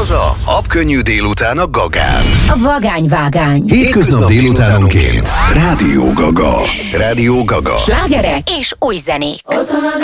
Haza, habkönnyű délután a Gagán. A vagányvágány. Hétköznap délutánonként. Rádió Gaga. Rádió Gaga. Slágerek és új zenék. Otthon a